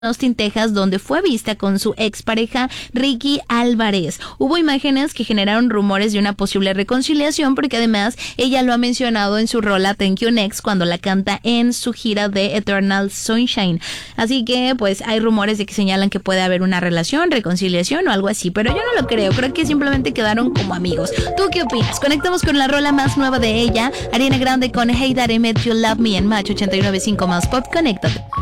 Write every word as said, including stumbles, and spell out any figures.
Austin, Texas, donde fue vista con su expareja Ricky Álvarez. Hubo imágenes que generaron rumores de una posible reconciliación porque además ella lo ha mencionado en su rola Thank You Next cuando la canta en su gira de Eternal Sunshine. Así que pues hay rumores de que señalan que puede haber una relación, reconciliación o algo así, pero yo no lo creo, creo que simplemente quedaron como amigos. ¿Tú qué opinas? Conectamos con la rola más nueva de ella, Ariana Grande con Hey That I Met You Love Me en Match ochenta y nueve punto cinco más Pop. Conéctate.